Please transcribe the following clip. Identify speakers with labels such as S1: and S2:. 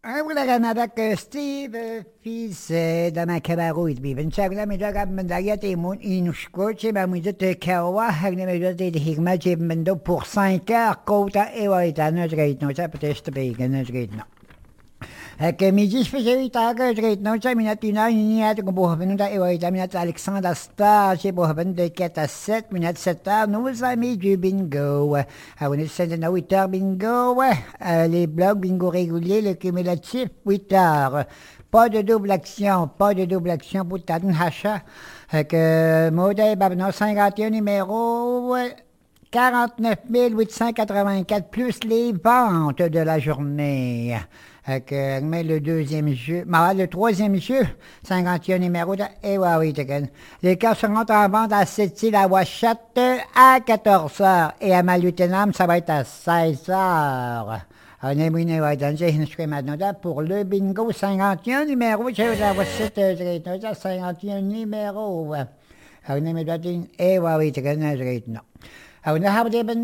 S1: ولا كان هذاك ستيف فيس دما كبارويت بيبن شاكلا ميجا من دايات إيمون إنوشكوتشي ما ميجت كوا هغني ميجت هيغما جيب من دو pour 5 heures كوتا إيوايتا نجريت نوشا بتشت بيغا نجريتنا هكا ميجيش في جريتا نجريت نوشا ميناتينا نيات بوهبن دا إيوايتا مينات ألكسندر ستار شي بوهبن دو كاتا 7 مينات 7 nous amis du bingo. On essaie de 8 heures bingo. Les blocs bingo réguliers, le cumulatif 8 heures. Pas de double action pour Taden Hacha. Modèle Babno 51 numéro 49 884 plus les ventes de la journée. Mais le deuxième jeu, le troisième jeu, 51 numéro de les cartes seront en vente à Sept-Îles, à Ouachat à 14h et à Malutenam, ça va être à 16h. Pour le bingo 51 numéro, je vais avoir 51 numéro.